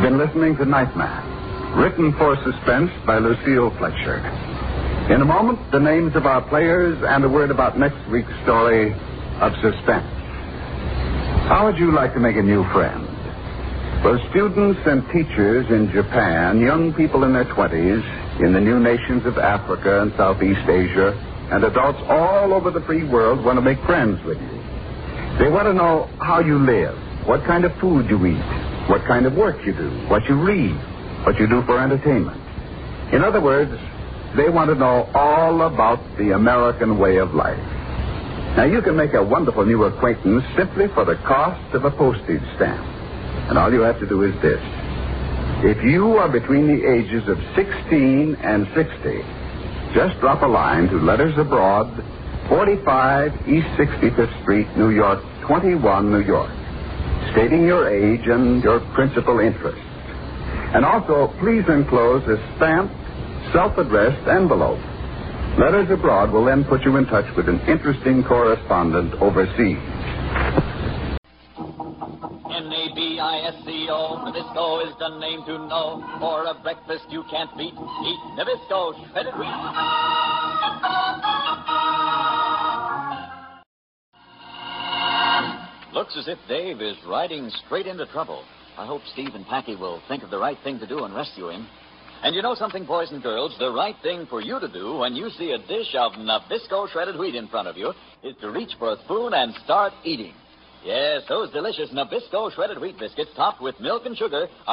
been listening to Nightman, written for suspense by Lucille Fletcher. In a moment, the names of our players and a word about next week's story of suspense. How would you like to make a new friend? For students and teachers in Japan, young people in their 20s, in the new nations of Africa and Southeast Asia, and adults all over the free world want to make friends with you. They want to know how you live, what kind of food you eat, what kind of work you do, what you read, what you do for entertainment. In other words, they want to know all about the American way of life. Now, you can make a wonderful new acquaintance simply for the cost of a postage stamp. And all you have to do is this. If you are between the ages of 16 and 60, just drop a line to Letters Abroad, 45 East 65th Street, New York, 21, New York, stating your age and your principal interests. And also, please enclose a stamped, self-addressed envelope. Letters Abroad will then put you in touch with an interesting correspondent overseas. Nabisco, Nabisco is the name to know. For a breakfast you can't beat, eat Nabisco shredded wheat. Looks as if Dave is riding straight into trouble. I hope Steve and Packy will think of the right thing to do and rescue him. And you know something, boys and girls? The right thing for you to do when you see a dish of Nabisco shredded wheat in front of you is to reach for a spoon and start eating. Yes, those delicious Nabisco shredded wheat biscuits topped with milk and sugar are